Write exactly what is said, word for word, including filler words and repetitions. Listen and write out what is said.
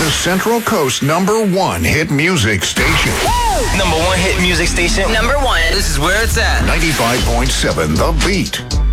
The Central Coast number one hit music station. Number one hit music station. Number one. This is where it's at. ninety-five point seven The Beat.